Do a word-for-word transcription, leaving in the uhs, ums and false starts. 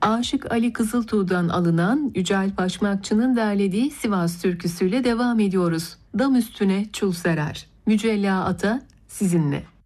Aşık Ali Kızıltuğ'dan alınan Yücel Paşmakçı'nın derlediği Sivas türküsüyle devam ediyoruz. Dam üstüne çul serer. Mücella Ata sizinle.